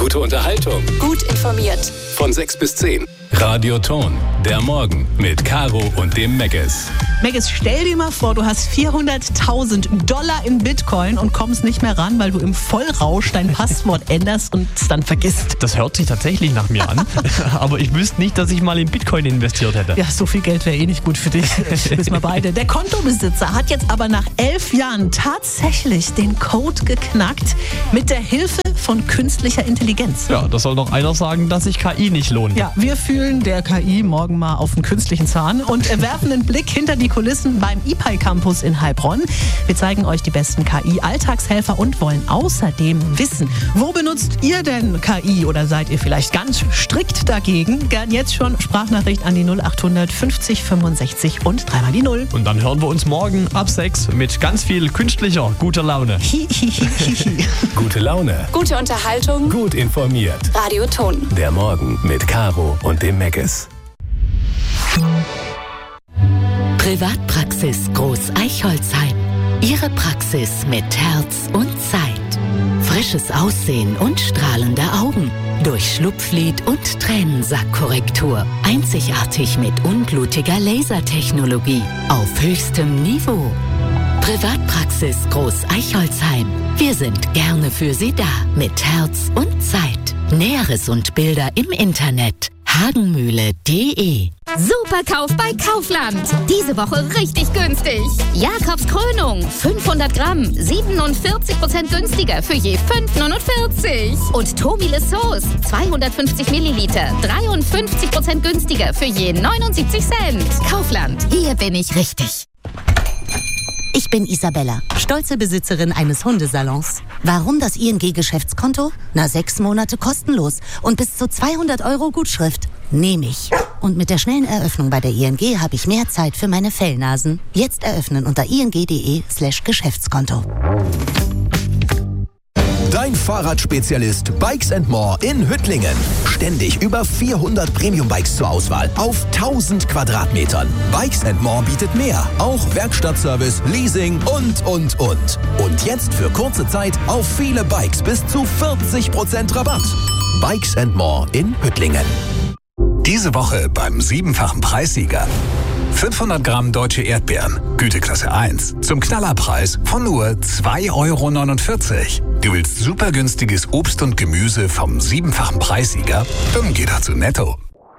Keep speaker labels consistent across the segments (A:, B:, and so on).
A: Gute Unterhaltung.
B: Gut informiert.
A: Von 6 bis 10. Radio Ton. Der Morgen mit Caro und dem Meggis.
C: Meggis, stell dir mal vor, du hast $400.000 in Bitcoin und kommst nicht mehr ran, weil du im Vollrausch dein Passwort änderst und es dann vergisst.
D: Das hört sich tatsächlich nach mir an, aber ich wüsste nicht, dass ich mal in Bitcoin investiert hätte.
C: Ja, so viel Geld wäre eh nicht gut für dich. Wissen wir beide. Der Kontobesitzer hat jetzt aber nach 11 Jahren tatsächlich den Code geknackt mit der Hilfe von künstlicher Intelligenz.
D: Ja, das soll doch einer sagen, dass sich KI nicht lohnt.
C: Ja, wir fühlen der KI morgen mal auf den künstlichen Zahn und werfen einen Blick hinter die Kulissen beim IPAI Campus in Heilbronn. Wir zeigen euch die besten KI-Alltagshelfer und wollen außerdem wissen, wo benutzt ihr denn KI oder seid ihr vielleicht ganz strikt dagegen? Gern jetzt schon Sprachnachricht an die 0800 50 65 und 3 mal die 0.
D: Und dann hören wir uns morgen ab 6 mit ganz viel künstlicher guter Laune.
A: Gute Laune.
B: Gute Unterhaltung.
A: Gut informiert.
B: Radio Ton.
A: Der Morgen mit Caro und dem Meggis.
E: Privatpraxis Groß Eichholzheim. Ihre Praxis mit Herz und Zeit. Frisches Aussehen und strahlende Augen. Durch Schlupflid und Tränensackkorrektur. Einzigartig mit unblutiger Lasertechnologie. Auf höchstem Niveau. Privatpraxis Groß Eichholzheim. Wir sind gerne für Sie da. Mit Herz und Zeit. Näheres und Bilder im Internet. hagenmühle.de.
F: Superkauf bei Kaufland. Diese Woche richtig günstig. Jakobs Krönung, 500 Gramm, 47% günstiger für je 5,49. Und Tobile Sauce, 250 Milliliter, 53% günstiger für je 79 Cent. Kaufland, hier bin ich richtig.
G: Ich bin Isabella, stolze Besitzerin eines Hundesalons. Warum das ING-Geschäftskonto? 6 Monate kostenlos und bis zu 200 € Gutschrift. Nehme ich. Und mit der schnellen Eröffnung bei der ING habe ich mehr Zeit für meine Fellnasen. Jetzt eröffnen unter ing.de/Geschäftskonto.
H: Dein Fahrradspezialist Bikes & More in Hüttlingen. Ständig über 400 Premium-Bikes zur Auswahl auf 1000 Quadratmetern. Bikes & More bietet mehr. Auch Werkstattservice, Leasing und. Und jetzt für kurze Zeit auf viele Bikes bis zu 40% Rabatt. Bikes & More in Hüttlingen.
A: Diese Woche beim 7-fachen Preissieger. 500 Gramm deutsche Erdbeeren, Güteklasse 1, zum Knallerpreis von nur 2,49 €. Du willst super günstiges Obst und Gemüse vom 7-fachen Preissieger? Dann geh dazu Netto.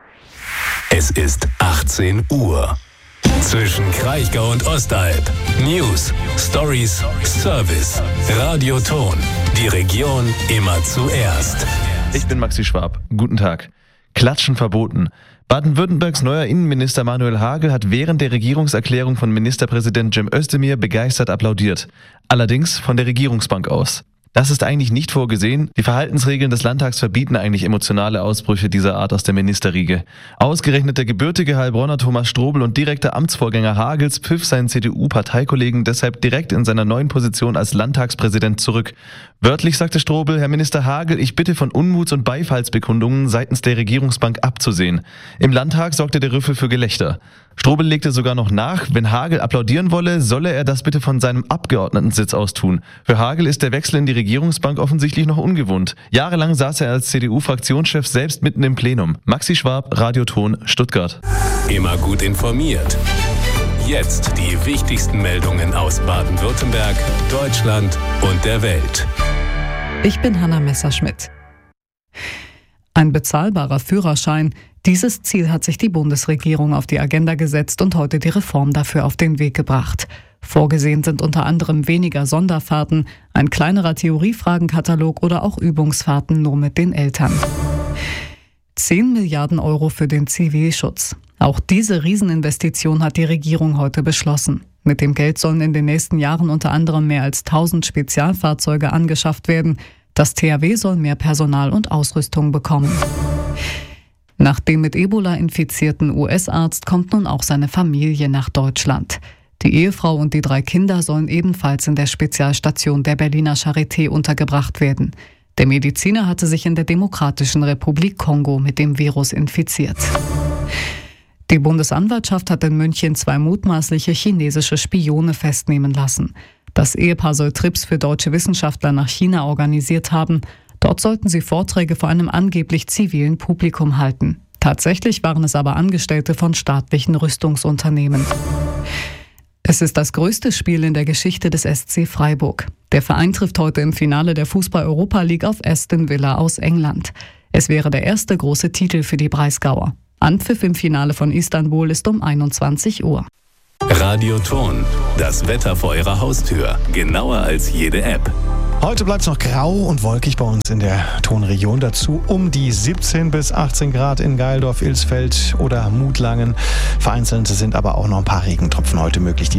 A: Es ist 18 Uhr. Zwischen Kraichgau und Ostalb. News, Stories, Service. Radio Ton. Die Region immer zuerst.
I: Ich bin Maxi Schwab. Guten Tag. Klatschen verboten. Baden-Württembergs neuer Innenminister Manuel Hagel hat während der Regierungserklärung von Ministerpräsident Cem Özdemir begeistert applaudiert. Allerdings von der Regierungsbank aus. Das ist eigentlich nicht vorgesehen. Die Verhaltensregeln des Landtags verbieten eigentlich emotionale Ausbrüche dieser Art aus der Ministerriege. Ausgerechnet der gebürtige Heilbronner Thomas Strobel und direkter Amtsvorgänger Hagels pfiff seinen CDU-Parteikollegen deshalb direkt in seiner neuen Position als Landtagspräsident zurück. Wörtlich sagte Strobel: Herr Minister Hagel, ich bitte von Unmuts- und Beifallsbekundungen seitens der Regierungsbank abzusehen. Im Landtag sorgte der Rüffel für Gelächter. Strobel legte sogar noch nach, wenn Hagel applaudieren wolle, solle er das bitte von seinem Abgeordnetensitz aus tun. Für Hagel ist der Wechsel in die Regierungsbank offensichtlich noch ungewohnt. Jahrelang saß er als CDU-Fraktionschef selbst mitten im Plenum. Maxi Schwab, Radio Ton, Stuttgart.
A: Immer gut informiert. Jetzt die wichtigsten Meldungen aus Baden-Württemberg, Deutschland und der Welt.
J: Ich bin Hanna Messerschmidt. Ein bezahlbarer Führerschein. Dieses Ziel hat sich die Bundesregierung auf die Agenda gesetzt und heute die Reform dafür auf den Weg gebracht. Vorgesehen sind unter anderem weniger Sonderfahrten, ein kleinerer Theoriefragenkatalog oder auch Übungsfahrten nur mit den Eltern. 10 Milliarden € für den Zivilschutz. Auch diese Rieseninvestition hat die Regierung heute beschlossen. Mit dem Geld sollen in den nächsten Jahren unter anderem mehr als 1000 Spezialfahrzeuge angeschafft werden. Das THW soll mehr Personal und Ausrüstung bekommen. Nach dem mit Ebola infizierten US-Arzt kommt nun auch seine Familie nach Deutschland. Die Ehefrau und die 3 Kinder sollen ebenfalls in der Spezialstation der Berliner Charité untergebracht werden. Der Mediziner hatte sich in der Demokratischen Republik Kongo mit dem Virus infiziert. Die Bundesanwaltschaft hat in München 2 mutmaßliche chinesische Spione festnehmen lassen. Das Ehepaar soll Trips für deutsche Wissenschaftler nach China organisiert haben. Dort sollten sie Vorträge vor einem angeblich zivilen Publikum halten. Tatsächlich waren es aber Angestellte von staatlichen Rüstungsunternehmen. Es ist das größte Spiel in der Geschichte des SC Freiburg. Der Verein trifft heute im Finale der Fußball-Europa League auf Aston Villa aus England. Es wäre der erste große Titel für die Breisgauer. Anpfiff im Finale von Istanbul ist um 21 Uhr.
K: Radio Thon, das Wetter vor Ihrer Haustür. Genauer als jede App.
L: Heute bleibt es noch grau und wolkig bei uns in der Thonregion. Dazu um die 17 bis 18 Grad in Geildorf, Ilsfeld oder Mutlangen. Vereinzelt sind aber auch noch ein paar Regentropfen heute möglich. Die